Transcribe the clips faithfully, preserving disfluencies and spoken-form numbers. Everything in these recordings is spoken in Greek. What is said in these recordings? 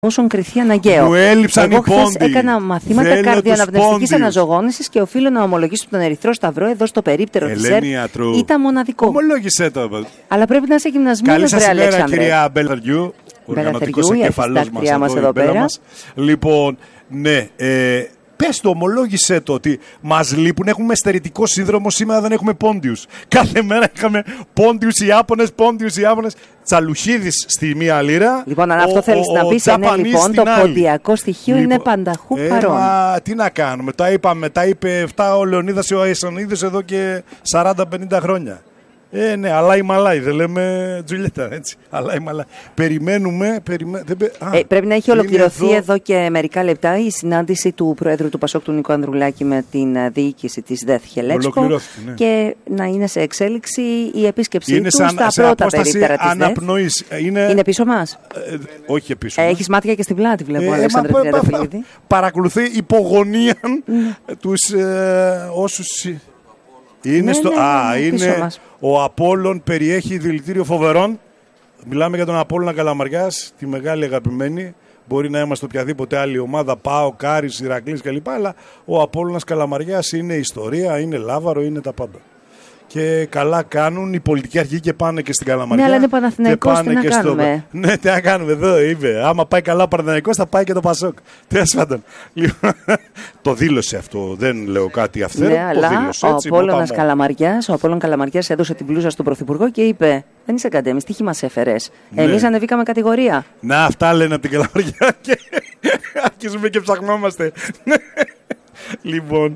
όσον κριθεί αναγκαίο. Μου έλειψαν Εγώ οι πόντοι. χθες έκανα μαθήματα καρδιοαναπνευστικής αναζωογόνησης και οφείλω να ομολογήσω τον Ερυθρό Σταυρό εδώ στο περίπτερο της ΕΡΤ. Ήταν μοναδικό. Ομολόγησέ το. Αλλά πρέπει να είσαι γυμνασμένος, βρε Αλέξανδρε. Καλή σας ημέρα, κυρία Μπελαριού. Οργανωτικός εγκεφαλός μας, μας εδώ πέρα. Μας. Λοιπόν, ναι, ε, πες το, ομολόγησέ το ότι μας λείπουν. Έχουμε στερητικό σύνδρομο, σήμερα δεν έχουμε πόντιους. Κάθε μέρα είχαμε πόντιους Ιάπωνες, πόντιους Ιάπωνες. Τσαλουχίδης στη μία λίρα. Λοιπόν, αν αυτό ο, θέλεις ο, να πεις, είναι λοιπόν το ποντιακό στοιχείο λοιπόν, είναι πανταχού ε, παρόν. Μα, τι να κάνουμε, τα είπαμε, τα είπε εφτά ο Λεωνίδας ο Αισονίδης εδώ και σαράντα πενήντα χρόνια. Ε, ναι, αλλά η Μαλάι, δεν λέμε Τζουλιέτα, έτσι. Αλλά η Μαλάι. Περιμένουμε. Περιμέ... Δεν... Α, ε, πρέπει να έχει ολοκληρωθεί εδώ... εδώ και μερικά λεπτά η συνάντηση του Προέδρου του Πασόκ, του Νίκο Ανδρουλάκη, με την διοίκηση της ΔΕΘ Χελέτσικο. Ναι. Και να είναι σε εξέλιξη η επίσκεψή είναι του σαν, στα πρώτα περίπτερα της αναπνοής. ΔΕΘ. Είναι, είναι πίσω μας. Ε, όχι πίσω. Ε, έχεις μάτια και στην πλάτη, βλέπω, ε, Αλέξανδρε Τριανταφυλλίδη. Παρακολουθεί υπογωνίαν τους ε, όσους. Είναι ναι, στο... ναι, ναι, Α, ναι, είναι ο Απόλλων, περιέχει δηλητήριο φοβερών. Μιλάμε για τον Απόλλωνα Καλαμαριάς, τη μεγάλη αγαπημένη. Μπορεί να είμαστε οποιαδήποτε άλλη ομάδα, ΠΑΟ, Κάρις, Ηρακλής κλπ. Αλλά ο Απόλλωνας Καλαμαριάς είναι ιστορία, είναι λάβαρο, είναι τα πάντα. Και καλά κάνουν οι πολιτικοί αρχηγοί και πάνε και στην Καλαμαριά. Ναι, αλλά είναι Παναθηναϊκός, τι να κάνουμε. Στο... Ναι, τι να κάνουμε, εδώ είπε. Άμα πάει καλά ο Παναθηναϊκός θα πάει και το Πασόκ. Τέλος πάντων. Το δήλωσε αυτό, δεν λέω κάτι αυθαίρετο. Ναι, αλλά δήλωσε, ο έτσι, Απόλλωνας Καλαμαριάς, ο Απόλλων Καλαμαριάς έδωσε την μπλούζα στον Πρωθυπουργό και είπε: δεν είσαι καντέμις, τι μας έφερες. Ναι. Εμείς ανεβήκαμε κατηγορία. Να, αυτά λένε από την Καλαμαριά και αρχίζουμε και ψαχνόμαστε. Λοιπόν.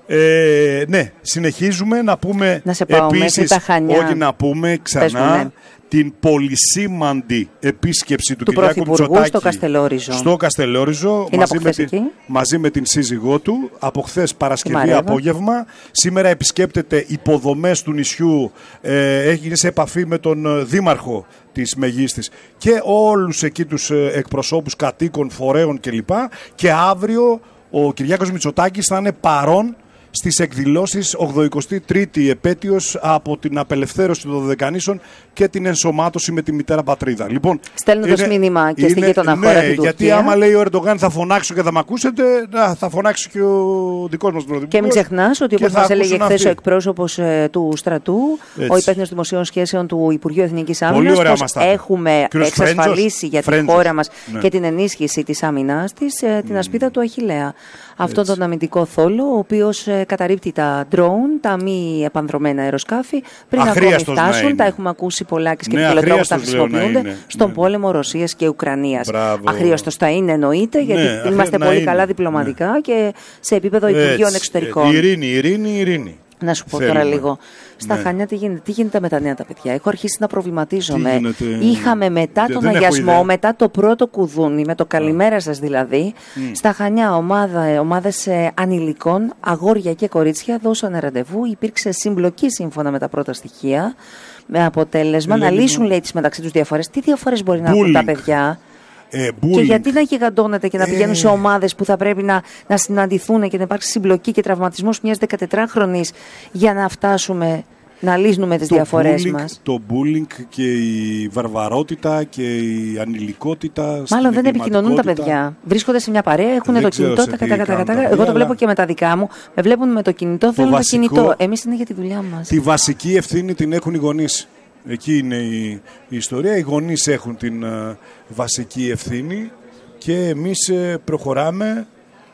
Ε, ναι, συνεχίζουμε να πούμε να σε πάω επίσης, τα Χανιά. όχι να πούμε ξανά μου, ναι. την πολυσήμαντη επίσκεψη του, του Κυριάκου Μητσοτάκη στο Καστελόριζο, στο Καστελόριζο μαζί, με την, μαζί με την σύζυγό του από χθες Παρασκευή απόγευμα. Σήμερα επισκέπτεται υποδομές του νησιού, ε, έχει σε επαφή με τον δήμαρχο της Μεγίστης και όλους εκεί τους εκπροσώπους κατοίκων, φορέων κλπ. Και αύριο ο Κυριάκος Μητσοτάκης θα είναι παρόν στις εκδηλώσεις ογδοηκοστή τρίτη επέτειος από την απελευθέρωση των Δωδεκανήσων και την ενσωμάτωση με τη μητέρα πατρίδα. Λοιπόν, στέλνοντας είναι, μήνυμα και στην γείτονα ναι, χώρα, την γιατί Τουρκία. Άμα λέει ο Ερντογάν θα φωνάξω και θα μ' ακούσετε, να, θα φωνάξει και ο δικός μας πρωθυπουργός. Και μην ξεχνάς ότι όπως μας έλεγε χθες ο εκπρόσωπος ε, του στρατού, έτσι. Ο υπεύθυνος δημοσίων σχέσεων του Υπουργείου Εθνικής Άμυνας, πως έχουμε Κύριος εξασφαλίσει Φρέντζος. για τη Φρέντζος. χώρα μας ναι. και την ενίσχυση της άμυνάς της ε, την mm. ασπίδα του Αχιλλέα. Αυτόν τον αμυντικό θόλο, ο οποίος ε, καταρρίπτει τα drone, τα μη επανδρομένα αεροσκάφη, πριν ακόμη φτάσουν. Τα έχουμε ακούσει πολλά και σκεπτικολόγους τα χρησιμοποιούνται ναι, στον ναι. πόλεμο Ρωσίας και Ουκρανίας. Αχρίαστος θα είναι, εννοείται, γιατί ναι, είμαστε πολύ καλά είναι. διπλωματικά ναι. και σε επίπεδο Υπουργείων Εξωτερικών. Ειρήνη, ειρήνη, ειρήνη. Να σου πω Θέλουμε. τώρα λίγο. Στα ναι. Χανιά τι γίνεται, τι γίνεται με τα νέα τα παιδιά. Έχω αρχίσει να προβληματίζομαι. Γίνεται... Είχαμε μετά τον δεν αγιασμό, μετά το πρώτο κουδούνι, με το καλημέρα σας δηλαδή, mm. στα Χανιά ομάδα, ομάδες ε, ανηλικών, αγόρια και κορίτσια δώσανε ραντεβού. Υπήρξε συμπλοκή σύμφωνα με τα πρώτα στοιχεία. Με αποτέλεσμα Λέβη, να λύσουν λέει τις μεταξύ τους διαφορές. Τι διαφορές μπορεί να έχουν τα παιδιά. Ε, και γιατί να γιγαντώνεται και να πηγαίνουν ε, σε ομάδες που θα πρέπει να, να συναντηθούν και να υπάρξει συμπλοκή και τραυματισμός μιας δεκατετράχρονης για να φτάσουμε να λύσουμε τις διαφορές bullying, μας. Το bullying και η βαρβαρότητα και η ανηλικότητα. Μάλλον δεν επικοινωνούν τα παιδιά. Βρίσκονται σε μια παρέα, έχουν δεν το κινητό. Τα, τα, τα, τα, τα, εγώ το βλέπω και με τα δικά μου. Με βλέπουν με το κινητό, θέλουν το, βασικό, το κινητό. Εμείς είναι για τη δουλειά μας. Τη βασική ευθύνη την έχουν οι γονείς. Εκεί είναι η, η ιστορία. Οι γονείς έχουν την uh, βασική ευθύνη και εμείς uh, προχωράμε.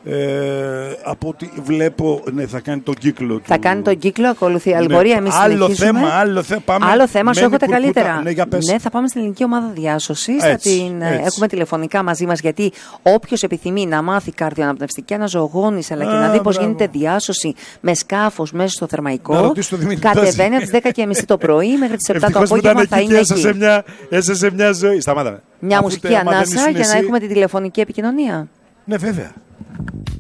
Ε, από ό,τι βλέπω, ναι, θα κάνει τον κύκλο του. Θα κάνει τον κύκλο, ακολουθεί αλγορία. Εμείς άλλο θέμα, άλλο, θε, πάμε άλλο θέμα, σου έχω τα καλύτερα. Ναι, ναι, θα πάμε στην ελληνική ομάδα διάσωσης. Θα την έτσι. έχουμε τηλεφωνικά μαζί μας, γιατί όποιος επιθυμεί να μάθει καρδιοαναπνευστική αναζωογόνηση, αλλά και Α, να δει πώς γίνεται διάσωση με σκάφος μέσα στο Θερμαϊκό, κατεβαίνει από τις δέκα και τριάντα το πρωί μέχρι τις επτά το απόγευμα. Θα είναι εκεί. Έζησε μια ζωή. Σταμάταμε. Μια μουσική ανάσα για να έχουμε την τηλεφωνική επικοινωνία. Ναι, βέβαια.